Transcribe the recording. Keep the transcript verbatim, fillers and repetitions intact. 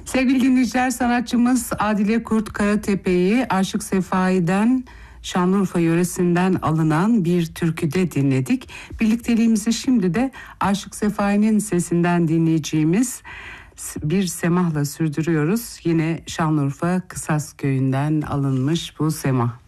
Sevgili dinleyiciler, sanatçımız Adile Kurt Karatepe'yi Aşık Sefai'den, Şanlıurfa yöresinden alınan bir türküde dinledik. Birlikteliğimizi şimdi de Aşık Sefai'nin sesinden dinleyeceğimiz bir semahla sürdürüyoruz. Yine Şanlıurfa Kısas köyünden alınmış bu semah.